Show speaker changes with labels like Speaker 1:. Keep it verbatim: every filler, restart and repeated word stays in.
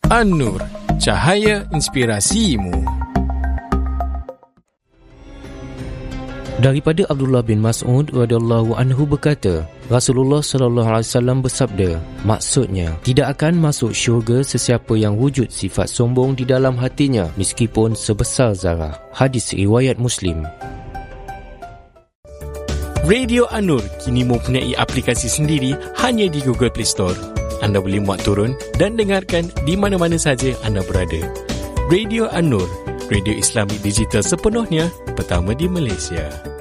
Speaker 1: An-Nur, cahaya inspirasimu.
Speaker 2: Daripada Abdullah bin Mas'ud radhiyallahu anhu berkata, Rasulullah sallallahu alaihi wasallam bersabda, maksudnya, tidak akan masuk syurga sesiapa yang wujud sifat sombong di dalam hatinya meskipun sebesar zarah. Hadis riwayat Muslim.
Speaker 1: Radio An-Nur kini mempunyai aplikasi sendiri hanya di Google Play Store. Anda boleh muat turun dan dengarkan di mana-mana saja anda berada. Radio An-Nur, radio Islami digital sepenuhnya pertama di Malaysia.